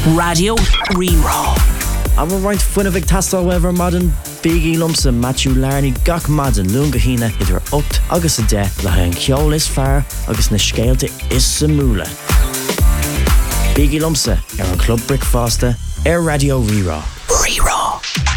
Radio Rerá. I'm right funna big tastal weather modern Biggie Lumpsa Matthew Larney gach madan lunga hina idir ocht agus a de le an ceol is fear agus na scéalte is samúla. Biggie Lumpsa an Club Brick Fosta Radio Rerá.